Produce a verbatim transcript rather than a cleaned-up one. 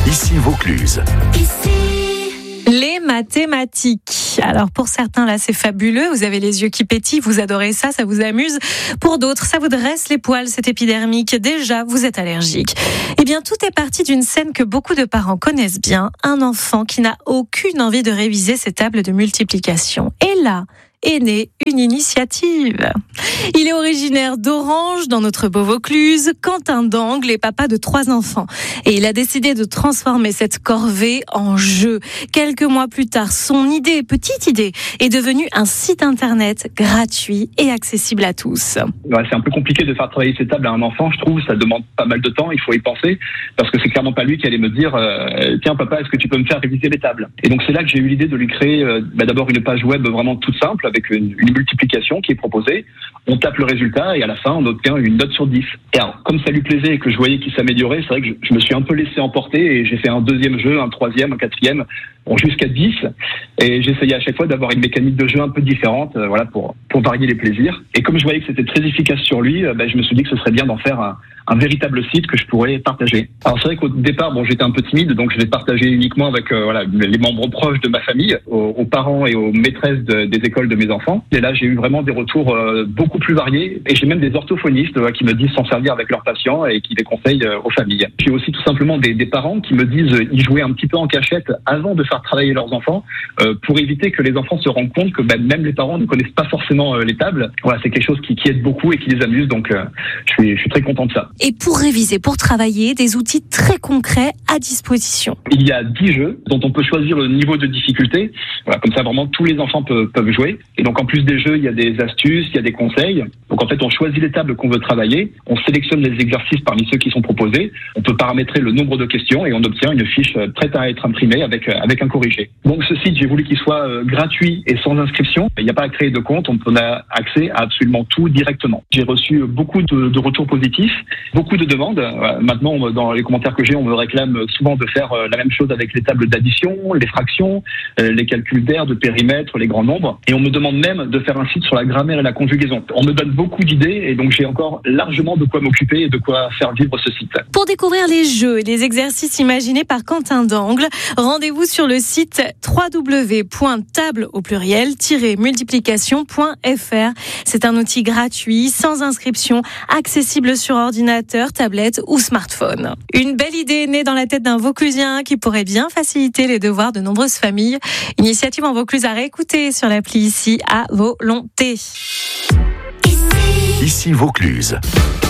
Ici Vaucluse. Les mathématiques. Alors pour certains là c'est fabuleux, vous avez les yeux qui pétillent, vous adorez ça, ça vous amuse. Pour d'autres ça vous dresse les poils, c'est épidermique, déjà vous êtes allergique. Eh bien tout est parti d'une scène que beaucoup de parents connaissent bien, un enfant qui n'a aucune envie de réviser ses tables de multiplication. Et là est née une initiative. Il est originaire d'Orange, dans notre beau Vaucluse. Quentin Dangle est papa de trois enfants. Et il a décidé de transformer cette corvée en jeu. Quelques mois plus tard, son idée, petite idée, est devenue un site internet gratuit et accessible à tous. Ouais, c'est un peu compliqué de faire travailler ces tables à un enfant, je trouve. Ça demande pas mal de temps, il faut y penser. Parce que c'est clairement pas lui qui allait me dire euh, « Tiens papa, est-ce que tu peux me faire réviser les tables ?» Et donc c'est là que j'ai eu l'idée de lui créer euh, bah, d'abord une page web vraiment toute simple, avec une, une multiplication qui est proposée. On tape le résultat et à la fin, on obtient une note sur dix. Et alors, comme ça lui plaisait et que je voyais qu'il s'améliorait, c'est vrai que je, je me suis un peu laissé emporter et j'ai fait un deuxième jeu, un troisième, un quatrième, bon, jusqu'à dix. Et j'essayais à chaque fois d'avoir une mécanique de jeu un peu différente, euh, voilà, pour, pour varier les plaisirs. Et comme je voyais que c'était très efficace sur lui, euh, ben, je me suis dit que ce serait bien d'en faire un, un véritable site que je pourrais partager. Alors c'est vrai qu'au départ, bon, j'étais un peu timide, donc je l'ai partagé uniquement avec euh, voilà, les membres proches de ma famille, aux, aux parents et aux maîtresses de, des écoles de mes enfants. Et là, j'ai eu vraiment des retours euh, beaucoup plus variés. Et j'ai même des orthophonistes euh, qui me disent s'en servir avec leurs patients et qui les conseillent euh, aux familles. J'ai aussi tout simplement des, des parents qui me disent euh, y jouer un petit peu en cachette avant de faire travailler leurs enfants euh, pour éviter que les enfants se rendent compte que bah, même les parents ne connaissent pas forcément euh, les tables. Voilà, c'est quelque chose qui, qui aide beaucoup et qui les amuse. Donc, euh, je suis, je suis très content de ça. Et pour réviser, pour travailler, des outils très concrets à disposition. Il y a dix jeux dont on peut choisir le niveau de difficulté. Voilà, comme ça, vraiment, tous les enfants peuvent, peuvent jouer. Et donc, en plus des jeux, il y a des astuces, il y a des conseils. Donc, en fait, on choisit les tables qu'on veut travailler. On sélectionne les exercices parmi ceux qui sont proposés. On peut paramétrer le nombre de questions et on obtient une fiche prête à être imprimée avec, avec un corrigé. Donc, ce site, j'ai voulu qu'il soit euh, gratuit et sans inscription. Il n'y a pas à créer de compte. On a accès à absolument tout directement. J'ai reçu beaucoup de, de retours positifs, beaucoup de demandes. Euh, maintenant, dans les commentaires que j'ai, on me réclame souvent de faire euh, la même chose avec les tables d'addition, les fractions, euh, les calculs d'aire, de périmètre, les grands nombres. Et on me demande même de faire un site sur la grammaire et la conjugaison. On me donne beaucoup d'idées et donc j'ai encore largement de quoi m'occuper et de quoi faire vivre ce site. Pour découvrir les jeux et les exercices imaginés par Quentin Dangle, rendez-vous sur le site w w w point table au pluriel multiplication point f r. C'est un outil gratuit, sans inscription, accessible sur ordinateur, tablette ou smartphone. Une belle idée née dans la tête d'un Vauclusien qui pourrait bien faciliter les devoirs de nombreuses familles. Initiative en Vaucluse à réécouter sur l'appli Ici à volonté. Ici Vaucluse.